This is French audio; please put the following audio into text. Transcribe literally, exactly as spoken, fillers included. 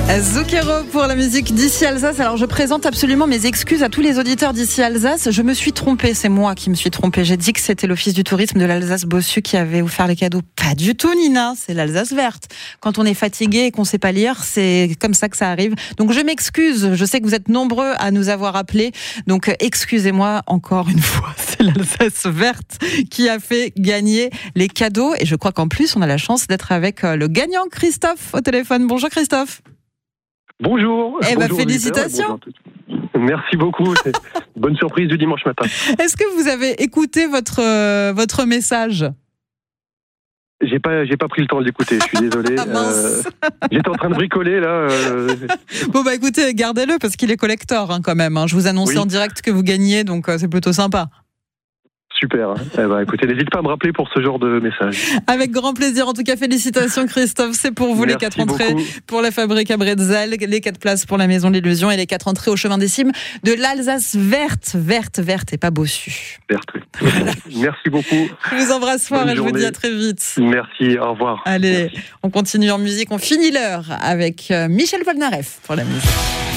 Zucchero pour la musique d'Ici Alsace. Alors je présente absolument mes excuses à tous les auditeurs d'Ici Alsace. Je me suis trompée, c'est moi qui me suis trompée. J'ai dit que c'était l'Office du tourisme de l'Alsace-Bossu qui avait offert les cadeaux. Pas du tout, Nina, c'est l'Alsace verte. Quand on est fatigué et qu'on sait pas lire, c'est comme ça que ça arrive. Donc je m'excuse, je sais que vous êtes nombreux à nous avoir appelés. Donc excusez-moi encore une fois, c'est l'Alsace verte qui a fait gagner les cadeaux. Et je crois qu'en plus, on a la chance d'être avec le gagnant Christophe au téléphone. Bonjour Christophe. Bonjour. Eh ben, bonjour félicitations. bonjour Merci beaucoup. C'est une bonne surprise du dimanche matin. Est-ce que vous avez écouté votre, euh, votre message ? J'ai pas, j'ai pas pris le temps de l'écouter, je suis désolé. Ah, mince. Euh, j'étais en train de bricoler là. Euh... Bon bah écoutez, gardez-le parce qu'il est collector hein, quand même. Hein. Je vous annonçais Oui. en direct que vous gagnez, donc euh, c'est plutôt sympa. Super. Eh ben, écoutez, n'hésitez pas à me rappeler pour ce genre de message. Avec grand plaisir. En tout cas, félicitations Christophe. C'est pour vous. Merci les quatre entrées beaucoup. pour la Fabrique à Bretzel, les quatre places pour la Maison de l'Illusion et les quatre entrées au Chemin des Cimes de l'Alsace verte, verte, verte et pas Bossu. Verte. Merci beaucoup. Je vous embrasse fort Bonne et je vous journée. dis à très vite. Merci. Au revoir. Allez, Merci. on continue en musique. On finit l'heure avec Michel Polnareff pour la musique.